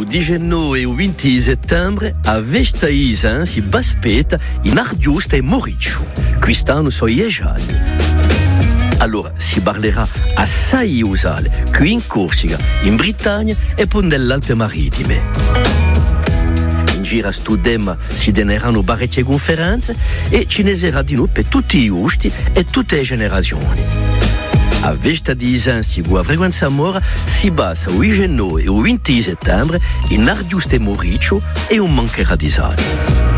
19 e 20 settembre a Vesta Isan si baspetta in Argiusta e Moriccio. Quest'anno sono 10 anni. Allora si parlerà assai usale qui in Corsica, in Britannia e poi nell'Alpe Marittime. In giro a Studema si teneranno parecchie conferenze e ce ne sarà di nuovo per tutti i gusti e tutte le generazioni. A Vesta di Isansi, a frequenza mora, si basa il 19 e il 20 settembre in Argiusta e Moriccio e non mancherà di sale.